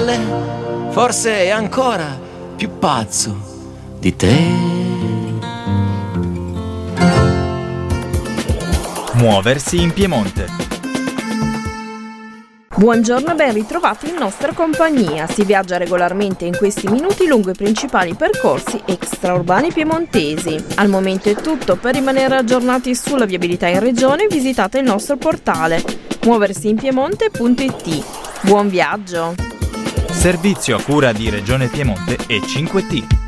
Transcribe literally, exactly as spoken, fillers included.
spalle, forse è ancora più pazzo di te. Muoversi in Piemonte. Buongiorno e ben ritrovati in nostra compagnia. Si viaggia regolarmente in questi minuti lungo i principali percorsi extraurbani piemontesi. Al momento è tutto. Per rimanere aggiornati sulla viabilità in regione visitate il nostro portale muoversiinpiemonte punto it. Buon viaggio! Servizio a cura di Regione Piemonte e cinque T.